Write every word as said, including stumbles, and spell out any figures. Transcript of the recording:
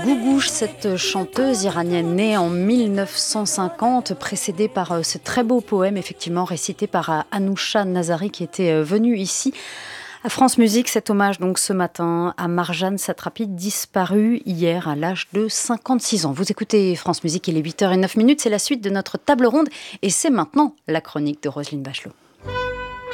Gougouche, cette chanteuse iranienne née en mille neuf cent cinquante, précédée par ce très beau poème, effectivement récité par Anousha Nazari, qui était venue ici à France Musique. Cet hommage donc ce matin à Marjane Satrapi, disparue hier à l'âge de cinquante-six ans. Vous écoutez France Musique, il est huit heures zéro neuf, c'est la suite de notre table ronde et c'est maintenant la chronique de Roselyne Bachelot.